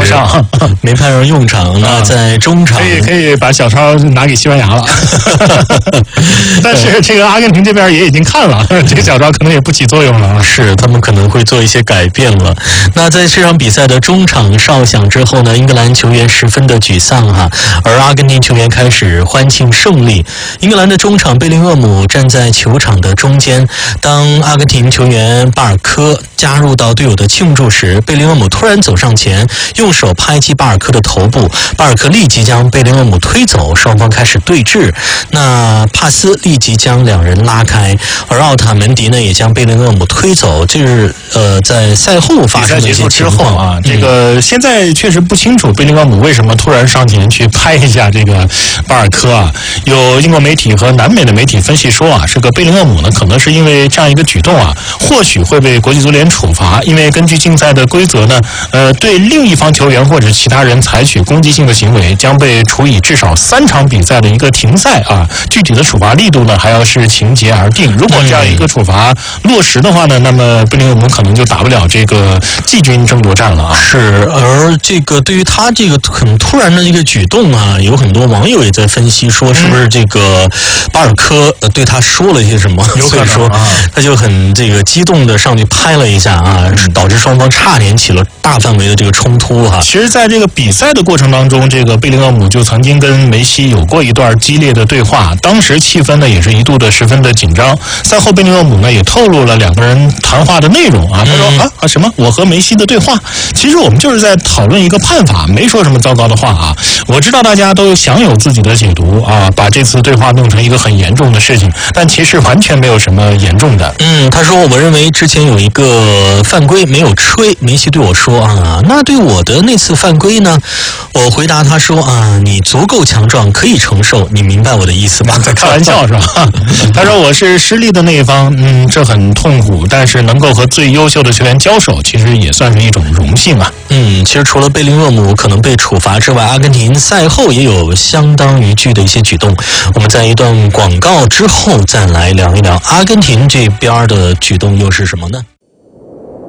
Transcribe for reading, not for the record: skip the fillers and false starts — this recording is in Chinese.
上， 没派上用场。那在中场可以把小抄拿给西班牙了，但是这个阿根廷这边也已经看了，这个小抄可能也不起作用了。 是，他们可能会做一些改变了。那在这场比赛的中场哨响之后呢，英格兰球员十分的沮丧哈，而阿根廷球员开始欢庆胜利。英格兰的中场贝林厄姆站在球场的中间，当阿根廷球员巴尔科加入到队友的庆祝时，贝林厄姆突然走上前，用手拍击巴尔科的头部，巴尔科立即将贝林厄姆推走，双方开始对峙。那帕斯立即将两人拉开，而奥塔门迪呢也将贝林厄姆推走。这是在赛后发生的一些情况啊。这个现在确实不清楚贝林厄姆为什么突然上前去拍一下这个巴尔科啊。有英国媒体和南美的媒体分析说啊，这个贝林厄姆呢可能是因为这样一个举动啊，或许会被国际足联处罚，因为根据竞赛的规则呢，对另一方球员或者其他人采取攻击性的行为，将被处以至少3场比赛的一个停赛啊。具体的处罚力度呢，还要视情节而定。如果这样一个处罚落实的话呢，那么贝林厄姆可能就打不了这个季军争夺战了啊。 是，而这个对于他这个很突然的一个举动啊，有很多网友也在分析说，是不是这个巴尔科对他说了一些什么，所以说他就很这个激动的上去拍了一下啊，导致双方差点起了大范围的这个冲突哈。 其实，在这个比赛的过程当中，这个贝林厄姆就曾经跟梅西有过一段激烈的对话，当时气氛呢也是一度的十分的紧张。赛后贝林厄姆呢也透露了两个人谈话的内容啊，他说什么我和梅西的对话，其实我们就是在讨论一个判罚，没说什么糟糕的话啊。我知道大家都享有自己的解读啊，把这次对话弄成一个很严重的事情，但其实完全没有什么严重的。 他说我认为之前有一个犯规没有吹，梅西对我说啊，那对我的那次犯规呢，我回答他说啊，你足够强壮，可以承受，你明白我的意思吗？ 在开玩笑是吧？他说我是失利的那一方，这很痛苦，但是能够和最优秀的球员交手，其实也算是一种荣幸啊。 其实除了贝林厄姆可能被处罚之外，阿根廷赛后也有相当于巨的一些举动。我们在一段广告之后再来聊一聊阿根廷这边的举动又是什么呢？